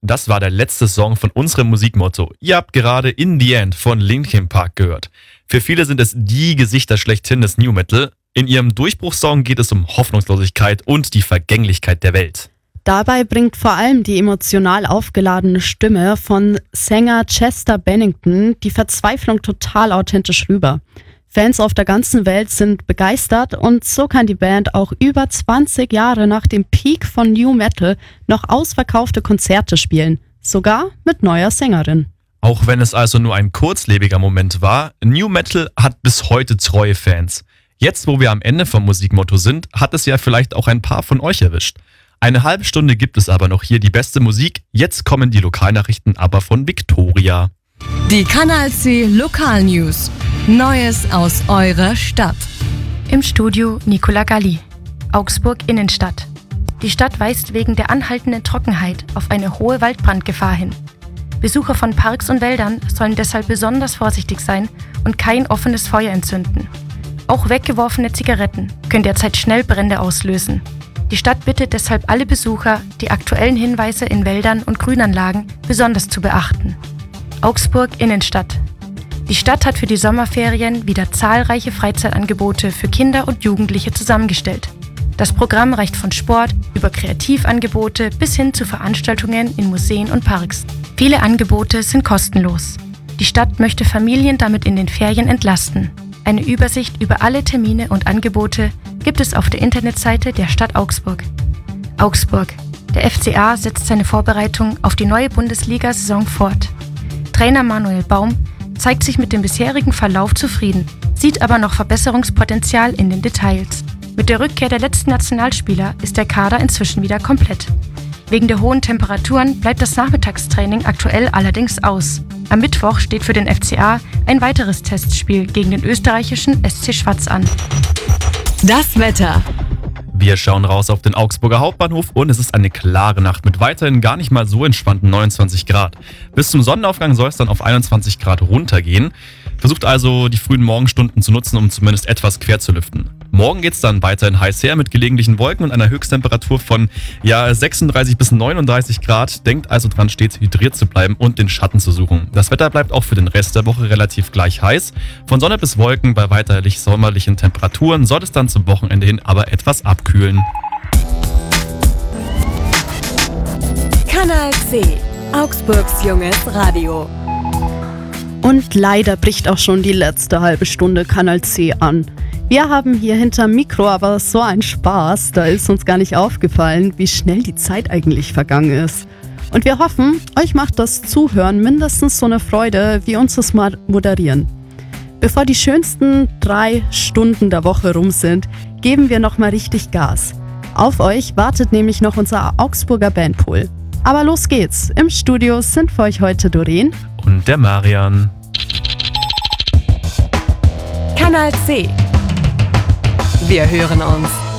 Das war der letzte Song von unserem Musikmotto. Ihr habt gerade In the End von Linkin Park gehört. Für viele sind es die Gesichter schlechthin des New Metal. In ihrem Durchbruchssong geht es um Hoffnungslosigkeit und die Vergänglichkeit der Welt. Dabei bringt vor allem die emotional aufgeladene Stimme von Sänger Chester Bennington die Verzweiflung total authentisch rüber. Fans auf der ganzen Welt sind begeistert und so kann die Band auch über 20 Jahre nach dem Peak von New Metal noch ausverkaufte Konzerte spielen, sogar mit neuer Sängerin. Auch wenn es also nur ein kurzlebiger Moment war, New Metal hat bis heute treue Fans. Jetzt, wo wir am Ende vom Musikmotto sind, hat es ja vielleicht auch ein paar von euch erwischt. Eine halbe Stunde gibt es aber noch hier die beste Musik. Jetzt kommen die Lokalnachrichten aber von Victoria. Die Kanal C Lokalnews. Neues aus eurer Stadt. Im Studio Nicola Galli. Augsburg Innenstadt. Die Stadt weist wegen der anhaltenden Trockenheit auf eine hohe Waldbrandgefahr hin. Besucher von Parks und Wäldern sollen deshalb besonders vorsichtig sein und kein offenes Feuer entzünden. Auch weggeworfene Zigaretten können derzeit schnell Brände auslösen. Die Stadt bittet deshalb alle Besucher, die aktuellen Hinweise in Wäldern und Grünanlagen besonders zu beachten. Augsburg Innenstadt. Die Stadt hat für die Sommerferien wieder zahlreiche Freizeitangebote für Kinder und Jugendliche zusammengestellt. Das Programm reicht von Sport über Kreativangebote bis hin zu Veranstaltungen in Museen und Parks. Viele Angebote sind kostenlos. Die Stadt möchte Familien damit in den Ferien entlasten. Eine Übersicht über alle Termine und Angebote gibt es auf der Internetseite der Stadt Augsburg. Augsburg. Der FCA setzt seine Vorbereitung auf die neue Bundesliga-Saison fort. Trainer Manuel Baum zeigt sich mit dem bisherigen Verlauf zufrieden, sieht aber noch Verbesserungspotenzial in den Details. Mit der Rückkehr der letzten Nationalspieler ist der Kader inzwischen wieder komplett. Wegen der hohen Temperaturen bleibt das Nachmittagstraining aktuell allerdings aus. Am Mittwoch steht für den FCA ein weiteres Testspiel gegen den österreichischen SC Schwaz an. Das Wetter. Wir schauen raus auf den Augsburger Hauptbahnhof und es ist eine klare Nacht mit weiterhin gar nicht mal so entspannten 29 Grad. Bis zum Sonnenaufgang soll es dann auf 21 Grad runtergehen. Versucht also die frühen Morgenstunden zu nutzen, um zumindest etwas quer zu lüften. Morgen geht es dann weiterhin heiß her mit gelegentlichen Wolken und einer Höchsttemperatur von 36 bis 39 Grad. Denkt also dran, stets hydriert zu bleiben und den Schatten zu suchen. Das Wetter bleibt auch für den Rest der Woche relativ gleich heiß. Von Sonne bis Wolken bei weiterhin sommerlichen Temperaturen soll es dann zum Wochenende hin aber etwas abkühlen. Kanal C. Augsburgs junges Radio. Und leider bricht auch schon die letzte halbe Stunde Kanal C an. Wir haben hier hinterm Mikro aber so einen Spaß, da ist uns gar nicht aufgefallen, wie schnell die Zeit eigentlich vergangen ist. Und wir hoffen, euch macht das Zuhören mindestens so eine Freude, wie uns das Moderieren. Bevor die schönsten 3 Stunden der Woche rum sind, geben wir nochmal richtig Gas. Auf euch wartet nämlich noch unser Augsburger Bandpool. Aber los geht's. Im Studio sind für euch heute Doreen und der Marian. Kanal C. Wir hören uns.